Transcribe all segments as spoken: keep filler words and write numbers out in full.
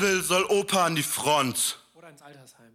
will, soll Opa an die Front. Oder ins Altersheim.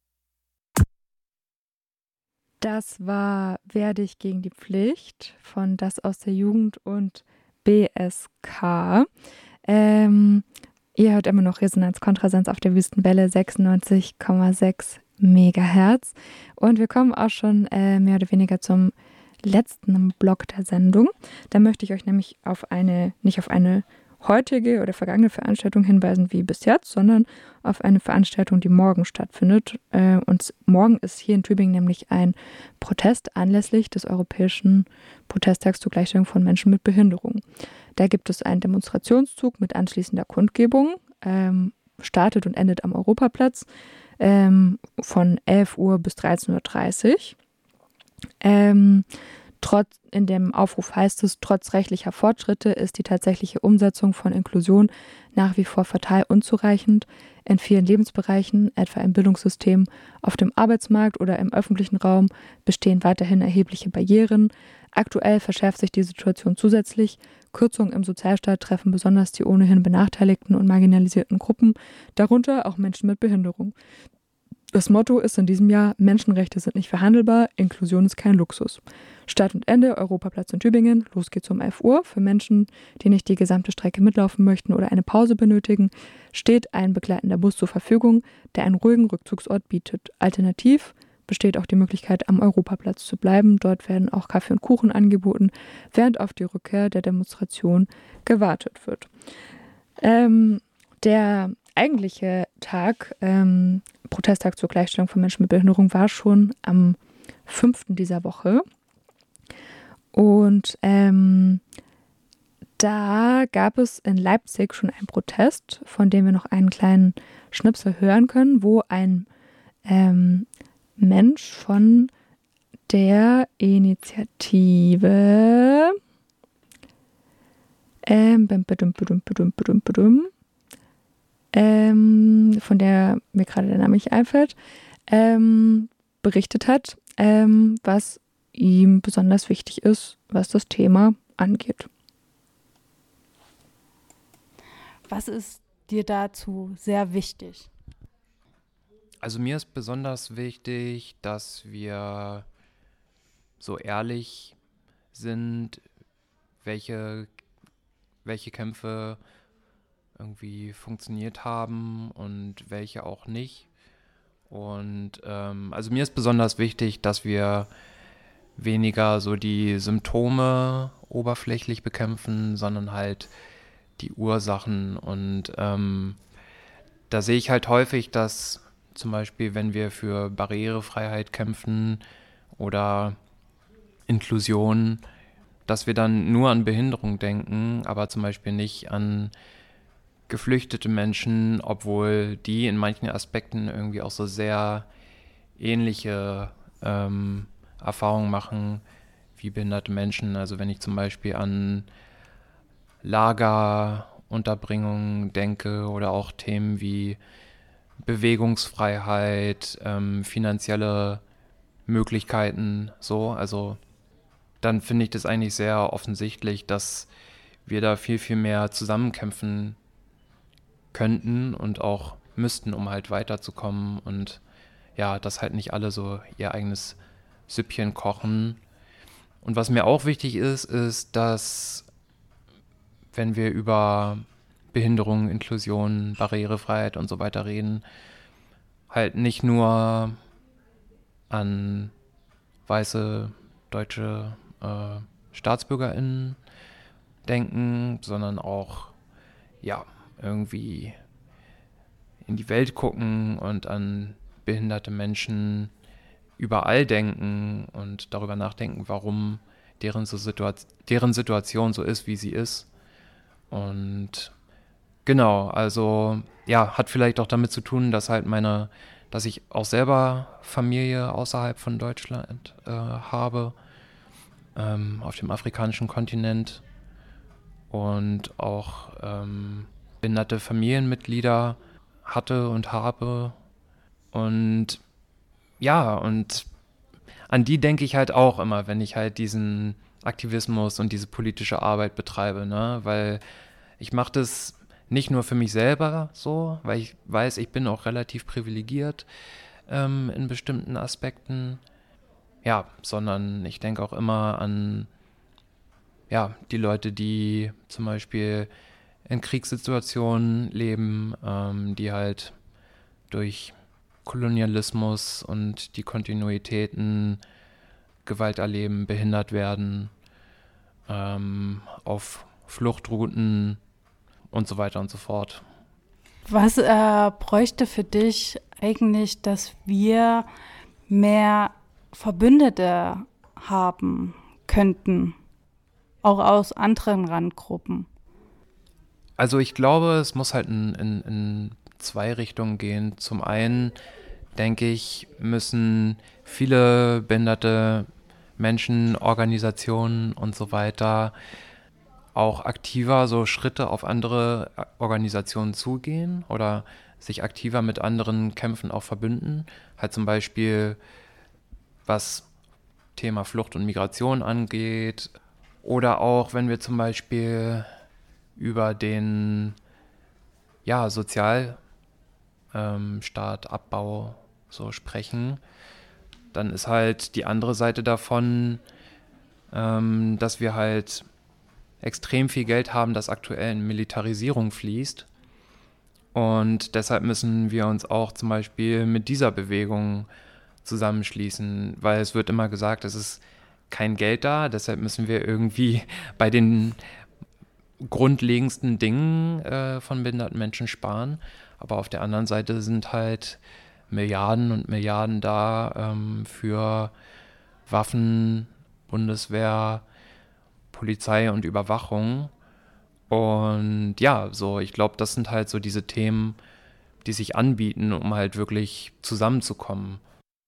Das war Wehr dich gegen die Pflicht von Das aus der Jugend und B S K. Ähm, ihr hört immer noch Resonanz Kontrasenz auf der Wüstenwelle sechsundneunzig Komma sechs Megahertz. Und wir kommen auch schon äh, mehr oder weniger zum letzten Block der Sendung. Da möchte ich euch nämlich auf eine, nicht auf eine heutige oder vergangene Veranstaltung hinweisen wie bis jetzt, sondern auf eine Veranstaltung, die morgen stattfindet. Äh, und morgen ist hier in Tübingen nämlich ein Protest anlässlich des Europäischen Protesttags zur Gleichstellung von Menschen mit Behinderung. Da gibt es einen Demonstrationszug mit anschließender Kundgebung, ähm, startet und endet am Europaplatz ähm, von elf Uhr bis dreizehn Uhr dreißig. Ähm, trotz, in dem Aufruf heißt es, trotz rechtlicher Fortschritte ist die tatsächliche Umsetzung von Inklusion nach wie vor fatal unzureichend. In vielen Lebensbereichen, etwa im Bildungssystem, auf dem Arbeitsmarkt oder im öffentlichen Raum, bestehen weiterhin erhebliche Barrieren. Aktuell verschärft sich die Situation zusätzlich. Kürzungen im Sozialstaat treffen besonders die ohnehin benachteiligten und marginalisierten Gruppen, darunter auch Menschen mit Behinderung. Das Motto ist in diesem Jahr: Menschenrechte sind nicht verhandelbar, Inklusion ist kein Luxus. Start und Ende, Europaplatz in Tübingen, los geht's um elf Uhr. Für Menschen, die nicht die gesamte Strecke mitlaufen möchten oder eine Pause benötigen, steht ein begleitender Bus zur Verfügung, der einen ruhigen Rückzugsort bietet. Alternativ besteht auch die Möglichkeit, am Europaplatz zu bleiben. Dort werden auch Kaffee und Kuchen angeboten, während auf die Rückkehr der Demonstration gewartet wird. Ähm, der eigentliche Tag, ähm, Protesttag zur Gleichstellung von Menschen mit Behinderung, war schon am fünften dieser Woche. Und ähm, da gab es in Leipzig schon einen Protest, von dem wir noch einen kleinen Schnipsel hören können, wo ein ähm, Mensch von der Initiative ähm, bum, badum, badum, badum, badum, badum, ähm, von der mir gerade der Name nicht einfällt, ähm, berichtet hat, ähm, was ihm besonders wichtig ist, was das Thema angeht. Was ist dir dazu sehr wichtig? Also mir ist besonders wichtig, dass wir so ehrlich sind, welche, welche Kämpfe irgendwie funktioniert haben und welche auch nicht. Und ähm, also mir ist besonders wichtig, dass wir weniger so die Symptome oberflächlich bekämpfen, sondern halt die Ursachen. Und ähm, da sehe ich halt häufig, dass zum Beispiel, wenn wir für Barrierefreiheit kämpfen oder Inklusion, dass wir dann nur an Behinderung denken, aber zum Beispiel nicht an geflüchtete Menschen, obwohl die in manchen Aspekten irgendwie auch so sehr ähnliche ähm, Erfahrungen machen wie behinderte Menschen. Also wenn ich zum Beispiel an Lagerunterbringung denke oder auch Themen wie Bewegungsfreiheit, ähm, finanzielle Möglichkeiten, so, also dann finde ich das eigentlich sehr offensichtlich, dass wir da viel, viel mehr zusammenkämpfen könnten und auch müssten, um halt weiterzukommen und ja, dass halt nicht alle so ihr eigenes Süppchen kochen. Und was mir auch wichtig ist, ist, dass wenn wir über Behinderung, Inklusion, Barrierefreiheit und so weiter reden, halt nicht nur an weiße deutsche äh, StaatsbürgerInnen denken, sondern auch ja irgendwie in die Welt gucken und an behinderte Menschen überall denken und darüber nachdenken, warum deren, so Situa- deren Situation so ist, wie sie ist. Und genau, also ja, hat vielleicht auch damit zu tun, dass halt meine, dass ich auch selber Familie außerhalb von Deutschland äh, habe, ähm, auf dem afrikanischen Kontinent und auch ähm, behinderte Familienmitglieder hatte und habe. Und ja, und an die denke ich halt auch immer, wenn ich halt diesen Aktivismus und diese politische Arbeit betreibe, ne? Weil ich mache das nicht nur für mich selber so, weil ich weiß, ich bin auch relativ privilegiert ähm, in bestimmten Aspekten, ja, sondern ich denke auch immer an ja, die Leute, die zum Beispiel in Kriegssituationen leben, ähm, die halt durch Kolonialismus und die Kontinuitäten Gewalt erleben, behindert werden, ähm, auf Fluchtrouten und so weiter und so fort. Was äh, bräuchte für dich eigentlich, dass wir mehr Verbündete haben könnten, auch aus anderen Randgruppen? Also ich glaube, es muss halt in, in, in zwei Richtungen gehen. Zum einen, denke ich, müssen viele behinderte Menschen, Organisationen und so weiter auch aktiver so Schritte auf andere Organisationen zugehen oder sich aktiver mit anderen Kämpfen auch verbünden. Halt zum Beispiel, was Thema Flucht und Migration angeht. Oder auch, wenn wir zum Beispiel über den ja, Sozialstaatabbau ähm, so sprechen, dann ist halt die andere Seite davon, ähm, dass wir halt extrem viel Geld haben, das aktuell in Militarisierung fließt. Und deshalb müssen wir uns auch zum Beispiel mit dieser Bewegung zusammenschließen, weil es wird immer gesagt, es ist kein Geld da, deshalb müssen wir irgendwie bei den grundlegendsten Dingen äh, von behinderten Menschen sparen. Aber auf der anderen Seite sind halt Milliarden und Milliarden da ähm, für Waffen, Bundeswehr, Polizei und Überwachung. Und ja, so, ich glaube, das sind halt so diese Themen, die sich anbieten, um halt wirklich zusammenzukommen.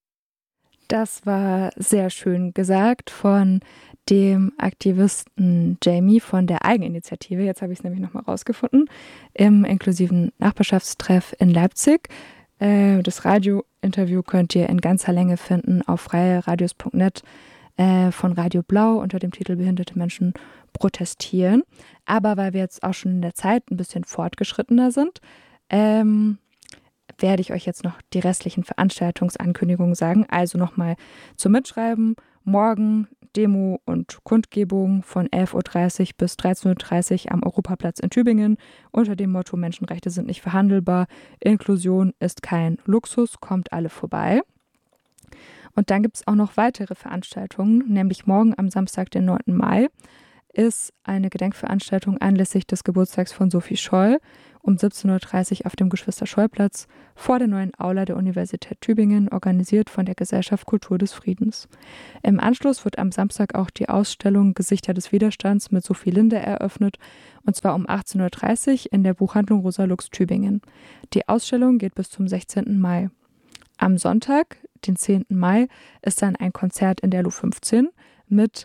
Das war sehr schön gesagt von dem Aktivisten Jamie von der Eigeninitiative. Jetzt habe ich es nämlich nochmal rausgefunden. Im inklusiven Nachbarschaftstreff in Leipzig. Äh, das Radiointerview könnt ihr in ganzer Länge finden auf freie radios punkt net äh, von Radio Blau unter dem Titel Behinderte Menschen protestieren. Aber weil wir jetzt auch schon in der Zeit ein bisschen fortgeschrittener sind, ähm, werde ich euch jetzt noch die restlichen Veranstaltungsankündigungen sagen. Also nochmal zum Mitschreiben. Morgen Demo und Kundgebung von elf Uhr dreißig bis dreizehn Uhr dreißig am Europaplatz in Tübingen unter dem Motto Menschenrechte sind nicht verhandelbar, Inklusion ist kein Luxus, kommt alle vorbei. Und dann gibt es auch noch weitere Veranstaltungen, nämlich morgen am Samstag, den neunten Mai, ist eine Gedenkveranstaltung anlässlich des Geburtstags von Sophie Scholl um siebzehn Uhr dreißig auf dem Geschwister-Scholl-Platz vor der neuen Aula der Universität Tübingen, organisiert von der Gesellschaft Kultur des Friedens. Im Anschluss wird am Samstag auch die Ausstellung Gesichter des Widerstands mit Sophie Linde eröffnet, und zwar um achtzehn Uhr dreißig in der Buchhandlung Rosa Lux Tübingen. Die Ausstellung geht bis zum sechzehnten Mai. Am Sonntag, den zehnten Mai, ist dann ein Konzert in der L U fünfzehn mit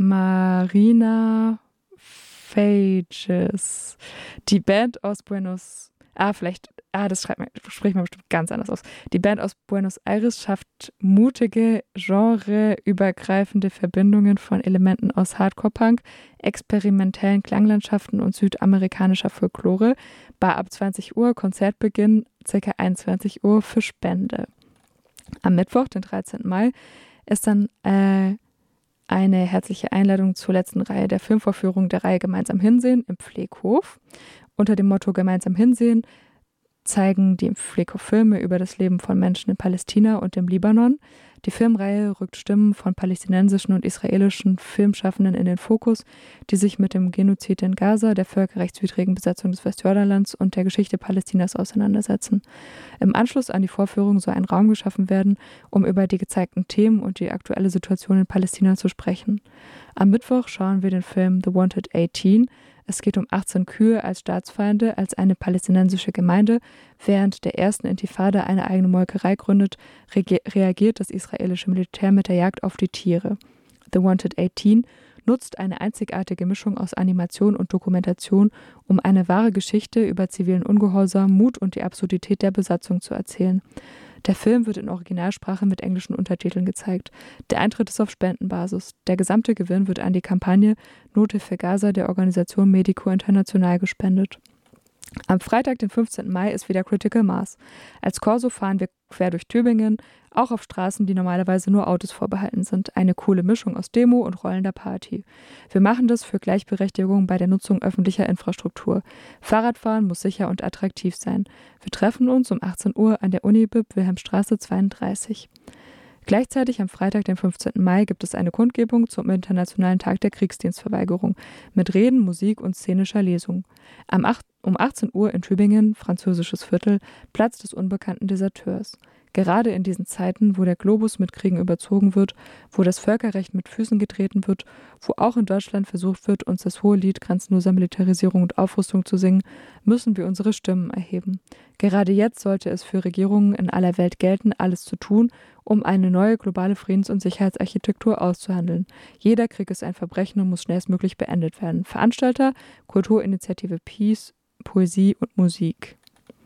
Marina Fages. Die Band aus Buenos Ah, vielleicht, ah, das schreibt man, spricht man bestimmt ganz anders aus. Die Band aus Buenos Aires schafft mutige, genreübergreifende Verbindungen von Elementen aus Hardcore-Punk, experimentellen Klanglandschaften und südamerikanischer Folklore. Bar ab zwanzig Uhr, Konzertbeginn ca. einundzwanzig Uhr für Spende. Am Mittwoch, den dreizehnten Mai, ist dann äh, eine herzliche Einladung zur letzten Reihe der Filmvorführung der Reihe Gemeinsam Hinsehen im Pfleghof. Unter dem Motto Gemeinsam Hinsehen zeigen die Pfleghof Filme über das Leben von Menschen in Palästina und im Libanon. Die Filmreihe rückt Stimmen von palästinensischen und israelischen Filmschaffenden in den Fokus, die sich mit dem Genozid in Gaza, der völkerrechtswidrigen Besetzung des Westjordanlands und der Geschichte Palästinas auseinandersetzen. Im Anschluss an die Vorführung soll ein Raum geschaffen werden, um über die gezeigten Themen und die aktuelle Situation in Palästina zu sprechen. Am Mittwoch schauen wir den Film The Wanted achtzehn. Es geht um achtzehn Kühe als Staatsfeinde, als eine palästinensische Gemeinde während der ersten Intifada eine eigene Molkerei gründet, re- reagiert das israelische Militär mit der Jagd auf die Tiere. The Wanted achtzehn nutzt eine einzigartige Mischung aus Animation und Dokumentation, um eine wahre Geschichte über zivilen Ungehorsam, Mut und die Absurdität der Besatzung zu erzählen. Der Film wird in Originalsprache mit englischen Untertiteln gezeigt. Der Eintritt ist auf Spendenbasis. Der gesamte Gewinn wird an die Kampagne Note für Gaza der Organisation Medico International gespendet. Am Freitag, den fünfzehnten Mai, ist wieder Critical Mass. Als Corso fahren wir quer durch Tübingen, auch auf Straßen, die normalerweise nur Autos vorbehalten sind. Eine coole Mischung aus Demo und rollender Party. Wir machen das für Gleichberechtigung bei der Nutzung öffentlicher Infrastruktur. Fahrradfahren muss sicher und attraktiv sein. Wir treffen uns um achtzehn Uhr an der Uni-Bib Wilhelmstraße zweiunddreißig. Gleichzeitig am Freitag, den fünfzehnten Mai, gibt es eine Kundgebung zum Internationalen Tag der Kriegsdienstverweigerung mit Reden, Musik und szenischer Lesung. Am acht, um achtzehn Uhr in Tübingen, französisches Viertel, Platz des unbekannten Deserteurs. Gerade in diesen Zeiten, wo der Globus mit Kriegen überzogen wird, wo das Völkerrecht mit Füßen getreten wird, wo auch in Deutschland versucht wird, uns das hohe Lied grenzenloser Militarisierung und Aufrüstung zu singen, müssen wir unsere Stimmen erheben. Gerade jetzt sollte es für Regierungen in aller Welt gelten, alles zu tun, um eine neue globale Friedens- und Sicherheitsarchitektur auszuhandeln. Jeder Krieg ist ein Verbrechen und muss schnellstmöglich beendet werden. Veranstalter, Kulturinitiative Peace, Poesie und Musik.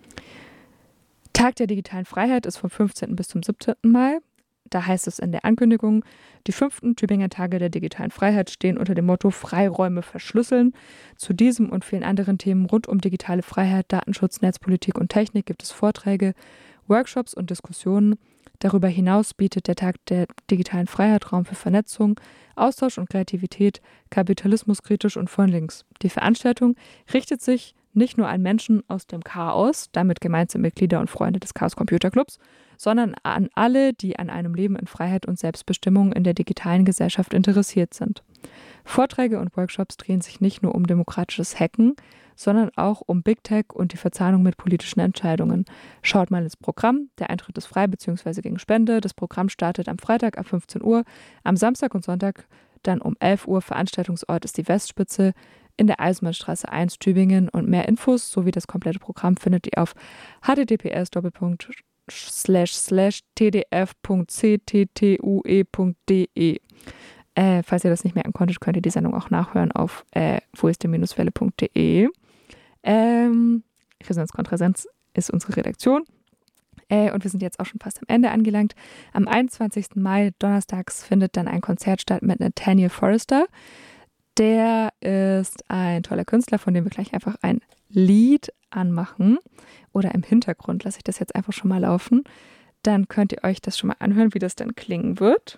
Tag der digitalen Freiheit ist vom fünfzehnten bis zum siebzehnten Mai. Da heißt es in der Ankündigung, die fünften Tübinger Tage der digitalen Freiheit stehen unter dem Motto Freiräume verschlüsseln. Zu diesem und vielen anderen Themen rund um digitale Freiheit, Datenschutz, Netzpolitik und Technik gibt es Vorträge, Workshops und Diskussionen. Darüber hinaus bietet der Tag der digitalen Freiheit Raum für Vernetzung, Austausch und Kreativität, kapitalismuskritisch und von links. Die Veranstaltung richtet sich nicht nur an Menschen aus dem Chaos, damit gemeint sind Mitglieder und Freunde des Chaos Computer Clubs, sondern an alle, die an einem Leben in Freiheit und Selbstbestimmung in der digitalen Gesellschaft interessiert sind. Vorträge und Workshops drehen sich nicht nur um demokratisches Hacken, sondern auch um Big Tech und die Verzahnung mit politischen Entscheidungen. Schaut mal ins Programm. Der Eintritt ist frei bzw. gegen Spende. Das Programm startet am Freitag ab fünfzehn Uhr, am Samstag und Sonntag dann um elf Uhr. Veranstaltungsort ist die Westspitze in der Eisenbahnstraße eins Tübingen und mehr Infos sowie das komplette Programm findet ihr auf h t t p s slash slash t d f punkt c t t u e punkt d e. Äh, falls ihr das nicht merken konntet, könnt ihr die Sendung auch nachhören auf äh, wo ist die Welle punkt de. Ähm, Resonanz Konträsenz ist unsere Redaktion. Äh, und wir sind jetzt auch schon fast am Ende angelangt. Am einundzwanzigsten Mai, donnerstags, findet dann ein Konzert statt mit Nathaniel Forrester. Der ist ein toller Künstler, von dem wir gleich einfach ein Lied anmachen. Oder im Hintergrund lasse ich das jetzt einfach schon mal laufen. Dann könnt ihr euch das schon mal anhören, wie das dann klingen wird.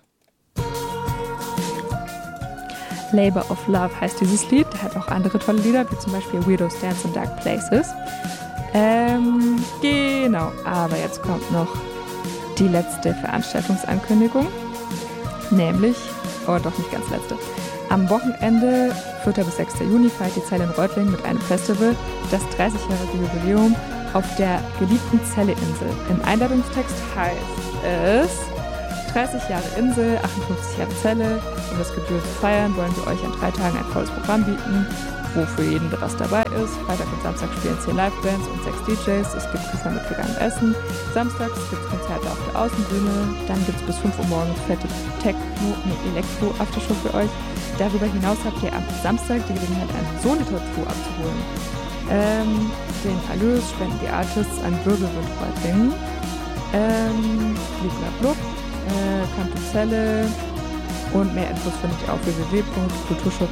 Labor of Love heißt dieses Lied. Der hat auch andere tolle Lieder, wie zum Beispiel Weirdos Dance in Dark Places. Ähm, genau. Aber jetzt kommt noch die letzte Veranstaltungsankündigung. Nämlich, oh doch nicht ganz letzte. Am Wochenende, vierten bis sechsten Juni, feiert die Zelle in Reutlingen mit einem Festival das dreißigjährige Jubiläum auf der geliebten Zelle-Insel. Im Einladungstext heißt es dreißig Jahre Insel, achtundfünfzig Jahre Zelle. Um das Gebühr zu feiern, wollen wir euch an drei Tagen ein volles Programm bieten, wo für jeden was dabei ist. Freitag und Samstag spielen zehn Live-Bands und sechs D Js. Es gibt Pizza mit veganem Essen. Samstags gibt es Konzerte auf der Außenbühne. Dann gibt es bis fünf Uhr morgens fette Techno- und Elektro-Aftershow für euch. Darüber hinaus habt ihr am Samstag die Gelegenheit, eine Solitaire-Tour abzuholen. Ähm, den Erlös spenden die Artists an Bürgerwind Reutlingen. Ähm, Blub, äh, Campus Celle und mehr Infos findet ihr auf w w w punkt kulturschutz